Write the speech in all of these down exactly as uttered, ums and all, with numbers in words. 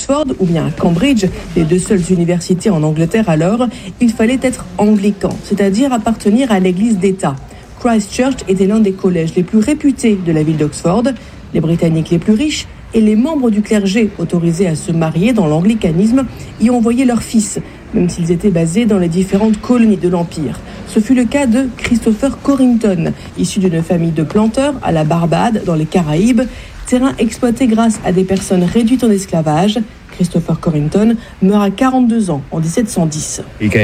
Oxford ou bien à Cambridge, les deux seules universités en Angleterre alors, il fallait être anglican, c'est-à-dire appartenir à l'église d'État. Christ Church était l'un des collèges les plus réputés de la ville d'Oxford. Les Britanniques les plus riches et les membres du clergé autorisés à se marier dans l'anglicanisme y envoyaient leurs fils, même s'ils étaient basés dans les différentes colonies de l'Empire. Ce fut le cas de Christopher Corrington, issu d'une famille de planteurs à la Barbade, dans les Caraïbes, terrain exploité grâce à des personnes réduites en esclavage. Christopher Corrington meurt à quarante-deux ans en dix-sept cent dix.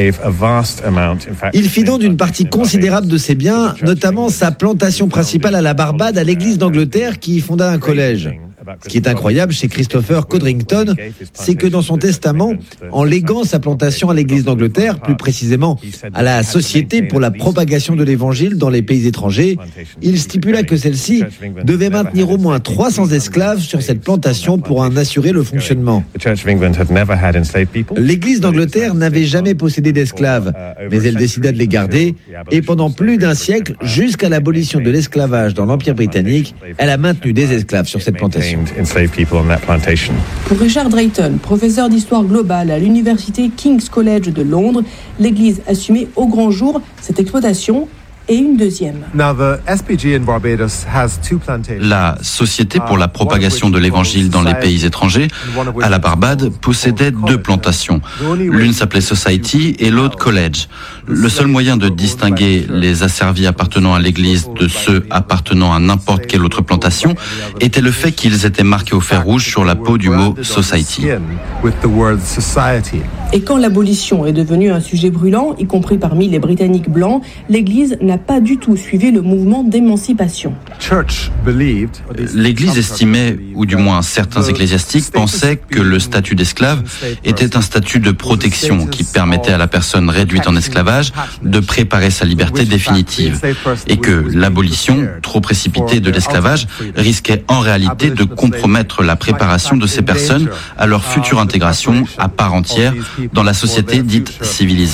Il fit don d'une partie considérable de ses biens, notamment sa plantation principale à la Barbade, à l'église d'Angleterre qui y fonda un collège. Ce qui est incroyable chez Christopher Codrington, c'est que dans son testament, en léguant sa plantation à l'église d'Angleterre, plus précisément à la Société pour la propagation de l'évangile dans les pays étrangers, il stipula que celle-ci devait maintenir au moins trois cents esclaves sur cette plantation pour en assurer le fonctionnement. L'église d'Angleterre n'avait jamais possédé d'esclaves, mais elle décida de les garder, et pendant plus d'un siècle, jusqu'à l'abolition de l'esclavage dans l'Empire britannique, elle a maintenu des esclaves sur cette plantation. Pour Richard Drayton, professeur d'histoire globale à l'université King's College de Londres, l'Église assumait au grand jour cette exploitation et une deuxième. La Société pour la propagation de l'Évangile dans les pays étrangers, à la Barbade, possédait deux plantations. L'une s'appelait Society et l'autre College. Le seul moyen de distinguer les asservis appartenant à l'Église de ceux appartenant à n'importe quelle autre plantation était le fait qu'ils étaient marqués au fer rouge sur la peau du mot Society. Et quand l'abolition est devenue un sujet brûlant, y compris parmi les Britanniques blancs, l'Église n'a pas du tout suivi le mouvement d'émancipation. L'Église estimait, ou du moins certains ecclésiastiques pensaient, que le statut d'esclave était un statut de protection qui permettait à la personne réduite en esclavage de préparer sa liberté définitive, et que l'abolition, trop précipitée de l'esclavage, risquait en réalité de compromettre la préparation de ces personnes à leur future intégration à part entière dans la société dite civilisée.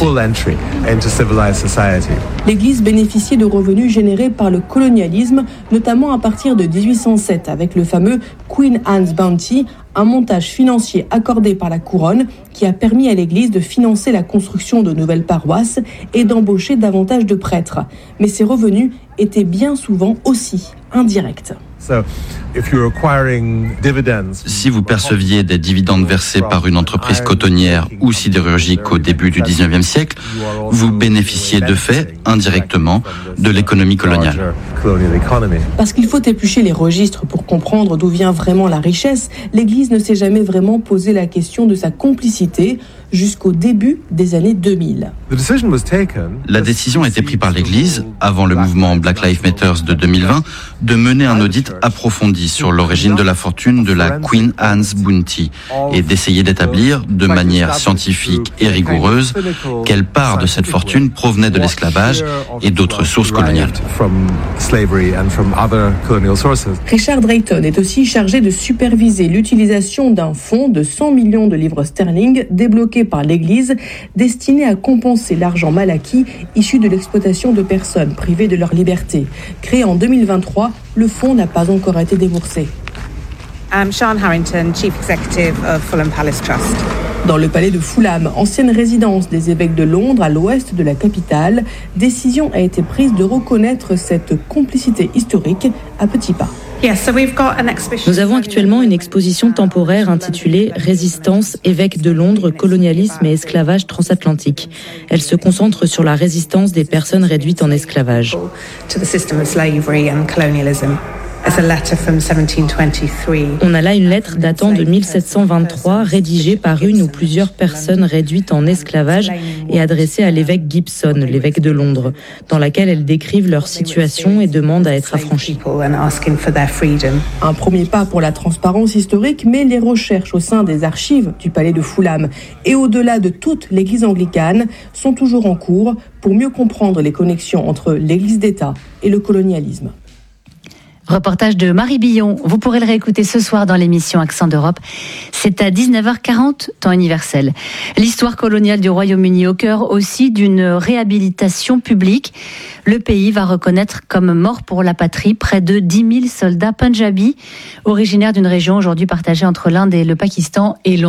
L'Église bénéficiait de revenus générés par le colonialisme, notamment à partir de dix-huit cent sept, avec le fameux Queen Anne's Bounty, un montage financier accordé par la couronne qui a permis à l'Église de financer la construction de nouvelles paroisses et d'embaucher davantage de prêtres. Mais ces revenus étaient bien souvent aussi indirects. Si vous perceviez des dividendes versés par une entreprise cotonnière ou sidérurgique au début du dix-neuvième siècle, vous bénéficiez de fait, indirectement, de l'économie coloniale. Parce qu'il faut éplucher les registres pour comprendre d'où vient vraiment la richesse, l'Église ne s'est jamais vraiment posé la question de sa complicité jusqu'au début des années deux mille. La décision a été prise par l'Église, avant le mouvement Black Lives Matter de deux mille vingt, de mener un audit approfondi sur l'origine de la fortune de la Queen Anne's Bounty et d'essayer d'établir, de manière scientifique et rigoureuse, quelle part de cette fortune provenait de l'esclavage et d'autres sources coloniales. Richard Drayton est aussi chargé de superviser l'utilisation d'un fonds de cent millions de livres sterling débloqué par l'Église, destiné à compenser l'argent mal acquis issu de l'exploitation de personnes privées de leur liberté. Créé en deux mille vingt-trois, le fonds n'a pas encore été déboursé. I'm Sian Harrington, Chief Executive of Fulham Palace Trust. Dans le palais de Fulham, ancienne résidence des évêques de Londres à l'ouest de la capitale, décision a été prise de reconnaître cette complicité historique à petits pas. Nous avons actuellement une exposition temporaire intitulée « Résistance, évêques de Londres, colonialisme et esclavage transatlantique ». Elle se concentre sur la résistance des personnes réduites en esclavage. On a là une lettre datant de mille sept cent vingt-trois, rédigée par une ou plusieurs personnes réduites en esclavage et adressée à l'évêque Gibson, l'évêque de Londres, dans laquelle elles décrivent leur situation et demandent à être affranchies. Un premier pas pour la transparence historique, mais les recherches au sein des archives du palais de Fulham et au-delà de toute l'église anglicane sont toujours en cours pour mieux comprendre les connexions entre l'église d'État et le colonialisme. Reportage de Marie Billon. Vous pourrez le réécouter ce soir dans l'émission Accent d'Europe. C'est à dix-neuf heures quarante, temps universel. L'histoire coloniale du Royaume-Uni au cœur aussi d'une réhabilitation publique. Le pays va reconnaître comme morts pour la patrie près de dix mille soldats punjabis, originaires d'une région aujourd'hui partagée entre l'Inde et le Pakistan et